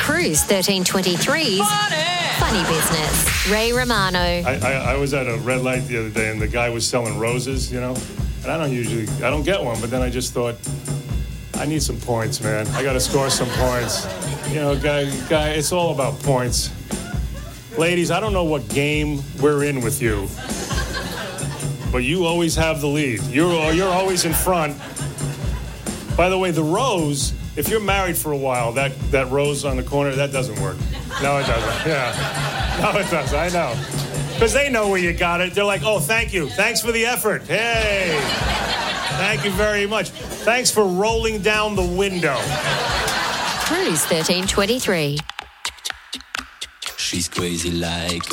Cruise 1323's Funny Business. Ray Romano. I was at a red light the other day, and the guy was selling roses, and I don't get one, but then I just thought, I need some points, man. I got to score some points. Guy, it's all about points. Ladies, I don't know what game we're in with you, but you always have the lead. You're always in front. By the way, the rose, if you're married for a while, that rose on the corner, that doesn't work. No, it doesn't. Yeah. No, it doesn't. I know. Because they know where you got it. They're like, oh, thank you. Thanks for the effort. Hey. Thank you very much. Thanks for rolling down the window. Cruise 1323. She's crazy like